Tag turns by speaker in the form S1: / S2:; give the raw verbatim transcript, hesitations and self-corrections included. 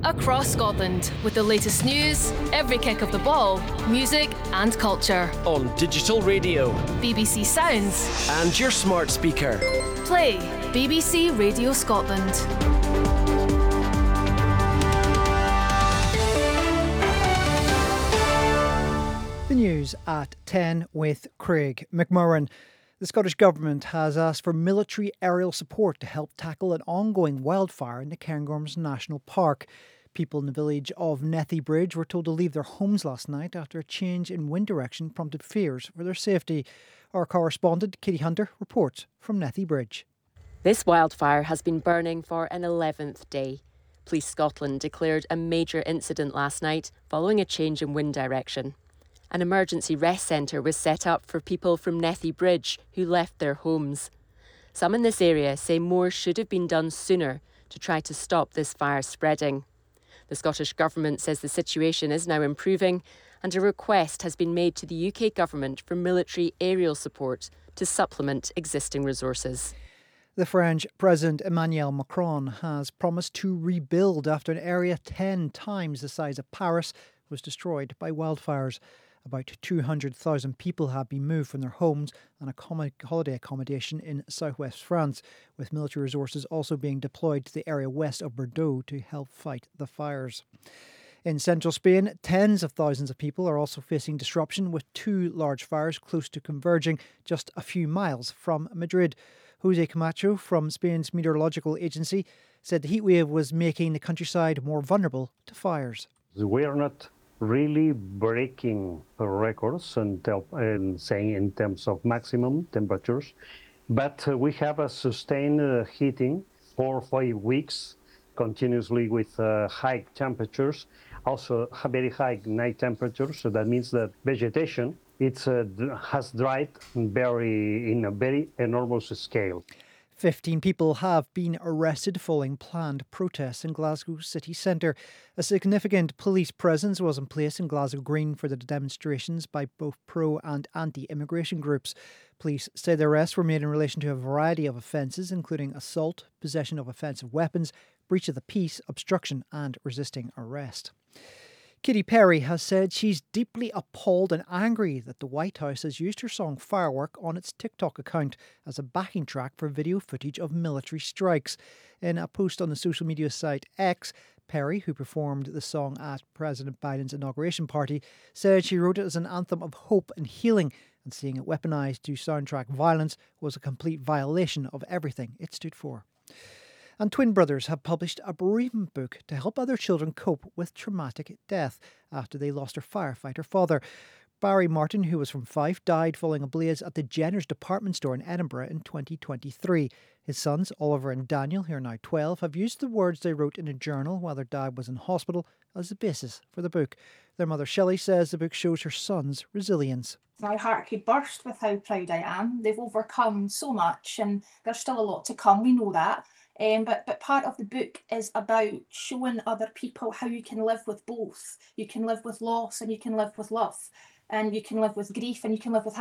S1: across Scotland with the latest news, every kick of the ball, music and culture.
S2: On digital radio,
S1: B B C Sounds
S2: and your smart speaker.
S1: Play B B C Radio Scotland.
S3: The news at ten with Craig McMurran. The Scottish Government has asked for military aerial support to help tackle an ongoing wildfire in the Cairngorms National Park. People in the village of Nethy Bridge were told to leave their homes last night after a change in wind direction prompted fears for their safety. Our correspondent, Kitty Hunter, reports from Nethy Bridge.
S4: This wildfire has been burning for an eleventh day. Police Scotland declared a major incident last night following a change in wind direction. An emergency rest centre was set up for people from Nethy Bridge who left their homes. Some in this area say more should have been done sooner to try to stop this fire spreading. The Scottish Government says the situation is now improving and a request has been made to the U K Government for military aerial support to supplement existing resources.
S3: The French President Emmanuel Macron has promised to rebuild after an area ten times the size of Paris was destroyed by wildfires. About two hundred thousand people have been moved from their homes and a holiday accommodation in southwest France, with military resources also being deployed to the area west of Bordeaux to help fight the fires. In central Spain, tens of thousands of people are also facing disruption, with two large fires close to converging just a few miles from Madrid. Jose Camacho from Spain's meteorological agency said the heatwave was making the countryside more vulnerable to fires.
S5: We are not really breaking records and, and saying in terms of maximum temperatures, but uh, we have a sustained uh, heating for five weeks continuously with uh, high temperatures, also very high night temperatures. So that means that vegetation it's uh, has dried very in a very enormous scale.
S3: Fifteen people have been arrested following planned protests in Glasgow city centre. A significant police presence was in place in Glasgow Green for the demonstrations by both pro and anti-immigration groups. Police say the arrests were made in relation to a variety of offences, including assault, possession of offensive weapons, breach of the peace, obstruction and resisting arrest. Katy Perry has said she's deeply appalled and angry that the White House has used her song Firework on its TikTok account as a backing track for video footage of military strikes. In a post on the social media site X, Perry, who performed the song at President Biden's inauguration party, said she wrote it as an anthem of hope and healing, and seeing it weaponised to soundtrack violence was a complete violation of everything it stood for. And twin brothers have published a bereavement book to help other children cope with traumatic death after they lost their firefighter father. Barry Martin, who was from Fife, died following a blaze at the Jenner's department store in Edinburgh in twenty twenty-three. His sons, Oliver and Daniel, who are now twelve, have used the words they wrote in a journal while their dad was in hospital as the basis for the book. Their mother Shelley says the book shows her sons' resilience.
S6: My heart could burst with how proud I am. They've overcome so much and there's still a lot to come, we know that. Um, but, but part of the book is about showing other people how you can live with both. You can live with loss and you can live with love. And you can live with grief and you can live with happiness.